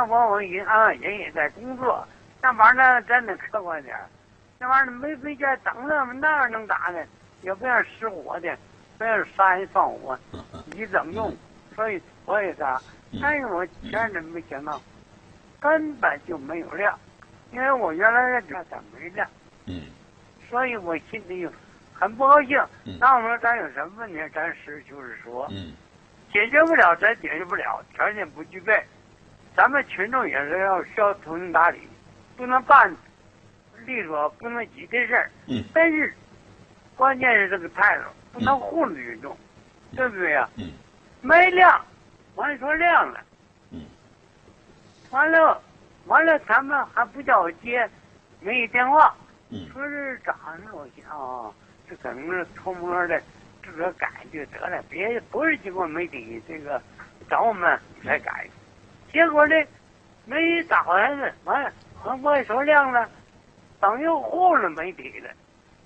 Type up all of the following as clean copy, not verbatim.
我一人也在工作，那玩意儿真的客观点，那玩意儿没回家等着，那能咋的？也不让失火的，不让杀人放火，你怎么用？所以啥？但是我前阵没想到，根本就没有亮，因为我原来这它没亮，所以我心里很不高兴。那我说咱有什么问题，咱实事求是说，解决不了咱解决不了，条件不具备，咱们群众也是需要通情达理，不能办利索，不能挤这事儿。但是关键是这个态度，不能糊弄群众，对不对呀？没亮，完说亮了，完了，他们还不叫我接，没电话，说是咋呢？我想这可能是偷摸的，自个改就得了，别不是经过媒体这个找我们才改，结果呢没打来呢，完了我说亮了，等于糊弄媒体了。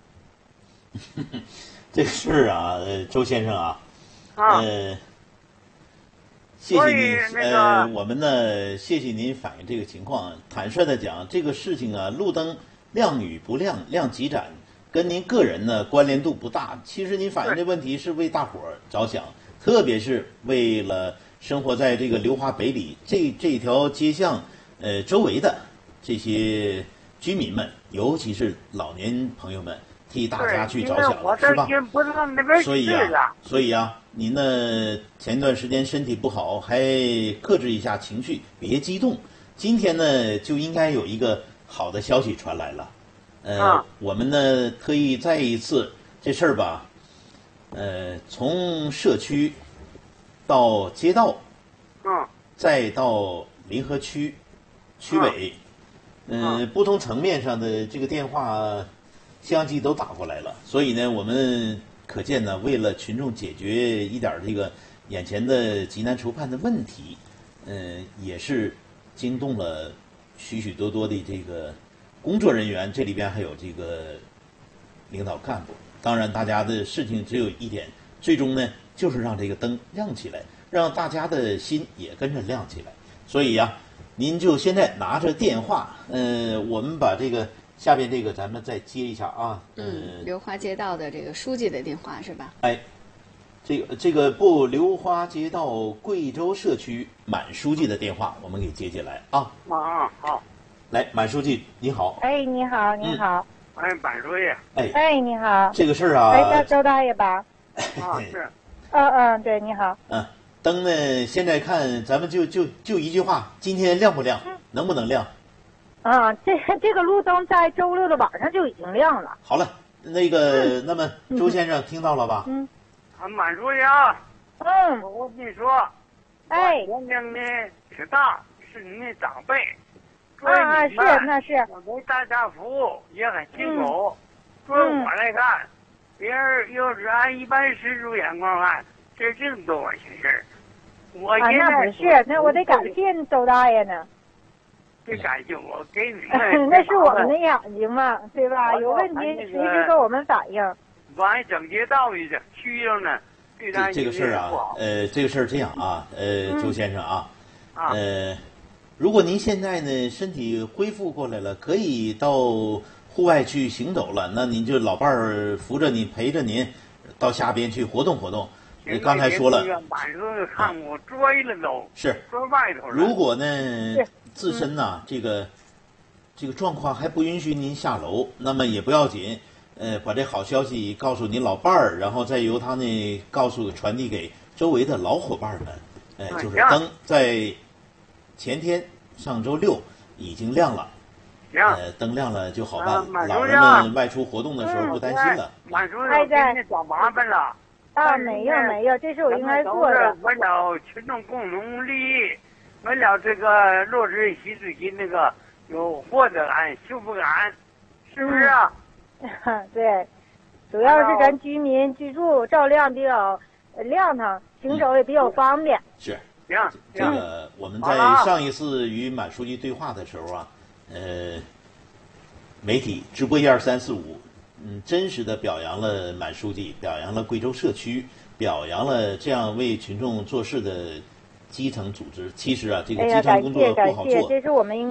这个事儿啊，周先生啊，谢谢您。我们呢，谢谢您反映这个情况。坦率的讲，这个事情啊，路灯亮与不亮、亮几盏，跟您个人呢关联度不大。其实您反映这问题是为大伙儿着想，特别是为了生活在这个流华北里这条街巷周围的这些居民们，尤其是老年朋友们。替大家去着想了，是吧？所以啊，您呢前段时间身体不好，还克制一下情绪，别激动。今天呢就应该有一个好的消息传来了。我们呢特意再一次这事儿吧，从社区到街道，再到临河区委，不同层面上的这个电话。相继都打过来了，所以呢，我们可见呢，为了群众解决一点这个眼前的急难愁盼的问题，也是惊动了许许多多的这个工作人员，这里边还有这个领导干部。当然，大家的事情只有一点，最终呢，就是让这个灯亮起来，让大家的心也跟着亮起来。所以呀，您就现在拿着电话，我们把这个。下边这个咱们再接一下啊， 流花街道的这个书记的电话是吧？ 哎，这个流花街道贵州社区满书记的电话，我们给接进来啊。 好。 来，满书记你好。 哎，你好，你好。 满书记。 哎，你好。 这个事儿啊。 哎，周大爷吧？ 是。 对，你好。 灯呢？现在看咱们就一句话，今天亮不亮？能不能亮？ 这个路灯在周六的晚上就已经亮了。 好了，那么周先生听到了吧？ 满书记啊。我跟你说，年龄呢挺大，是您的长辈。 那是。 我为大家服务也很辛苦。作为我来看，别人要是按一般世俗眼光看，这多我心事。我现在那不是，那我得感谢周大爷呢。 别感谢我，给你那是我们的眼睛嘛，对吧？有问题随时跟我们反映。 我还整街道一个区域呢， 这个事儿啊，这个事儿这样啊，周先生啊，如果您现在呢身体恢复过来了，可以到户外去行走了，那您就老伴儿扶着你，陪着您到下边去活动活动。刚才说了， 晚上看我追了都是追外头了。 如果呢？自身呐，这个状况还不允许您下楼，那么也不要紧，把这好消息告诉您老伴儿，然后再由他呢传递给周围的老伙伴们，就是灯在前天上周六已经亮了，灯亮了就好办，老人们外出活动的时候不担心了。 满叔给你找麻烦了。 没有，这是我应该做的。 为了群众共同利益。为了这个落实习主席那个有获得感、幸福感，是不是啊？ 对，主要是咱居民居住照亮比较亮堂，行走也比较方便。 是， 行。 这个我们在上一次与满书记对话的时候啊，媒体直播12345，真实的表扬了满书记，表扬了贵州社区，表扬了这样为群众做事的基层组织。其实啊，这个基层工作不好做。 这是我们应